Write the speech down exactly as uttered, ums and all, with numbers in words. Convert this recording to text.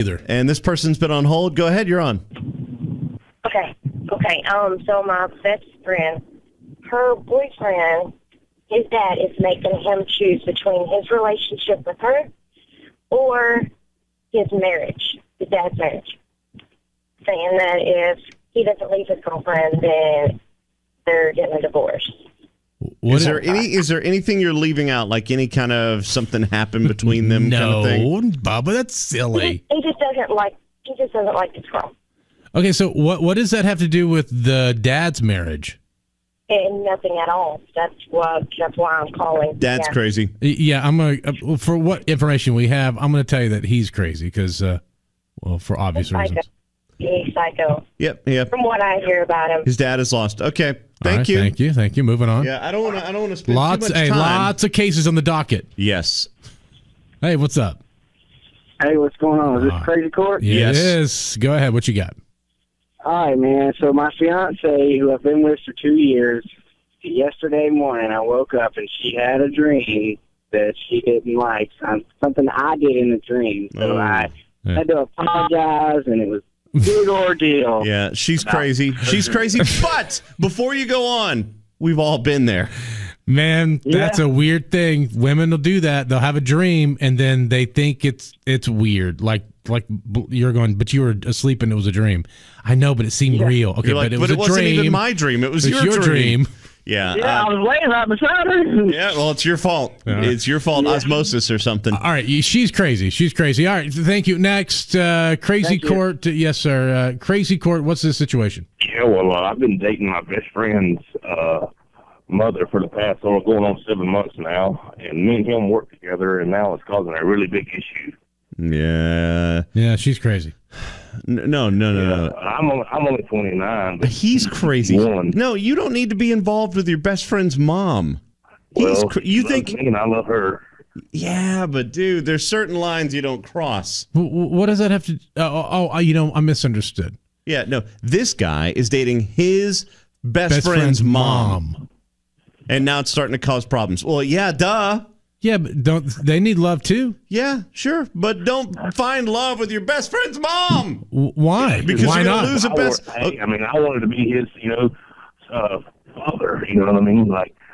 either. And this person's been on hold. Go ahead, you're on. Okay, okay. Um, so my best friend, her boyfriend, his dad is making him choose between his relationship with her or his marriage, his dad's marriage, saying that if he doesn't leave his girlfriend, then they're getting a divorce. What is there any? Is there anything you're leaving out? Like any kind of something happened between them? No, kind of thing? Bubba, that's silly. He, he just doesn't like. He just doesn't like this girl. Okay, so what what does that have to do with the dad's marriage? And nothing at all. That's why. That's why I'm calling. Dad's yeah. crazy. Yeah, I'm gonna uh, for what information we have, I'm gonna tell you that he's crazy because, uh, well, for obvious He's reasons. Psycho. He's psycho. Yep, yep. From what I hear about him. His dad is lost. Okay, thank right, you. Thank you, thank you. Moving on. Yeah, I don't want to. I don't want to spend Lots, too much hey, time. lots of cases on the docket. Yes. Hey, what's up? Hey, what's going on? Is this Uh, Crazy Court? Yeah, Yes. It is. Go ahead. What you got? All right, man. So my fiance, who I've been with for two years, yesterday morning I woke up and she had a dream that she didn't like, some- something I did in the dream. So Oh. I Yeah. had to apologize, and it was a big ordeal. Yeah, she's crazy. She's crazy. But before you go on, we've all been there. Man, that's Yeah. a weird thing. Women will do that. They'll have a dream and then they think it's it's weird. Like like you're going, but you were asleep and it was a dream. I know, but it seemed real. Okay, You're like, but it but was it a wasn't dream. even my dream. It was It's your, your dream. dream. Yeah. Yeah, uh, I was laying right beside her. yeah. Well, it's your fault. Yeah. It's your fault. Osmosis or something. All right, she's crazy. She's crazy. All right, thank you. Next, uh, Crazy Thank you. Court. Yes, sir. Uh, Crazy Court. What's the situation? Yeah, well, uh, I've been dating my best friend's uh, mother for the past, oh, going on seven months now, and me and him work together, and now it's causing a really big issue. Yeah. Yeah, she's crazy. N- No, no, no, no. I'm only, I'm only twenty-nine. But He's crazy. One. No, you don't need to be involved with your best friend's mom. He's well, cr- you she loves think? me and I love her. Yeah, but dude, there's certain lines you don't cross. W- w- What does that have to? Oh, oh, oh, you know, I misunderstood. Yeah, no. This guy is dating his best, Best friend's, friend's mom. mom. And now it's starting to cause problems. Well, yeah, duh. Yeah, but don't they need love too? Yeah, sure. But don't find love with your best friend's mom. W- Why? Because Why you're going not? to lose a I, best. wa- hey, I mean, I wanted to be his, you know, uh, father. You know what I mean? Like,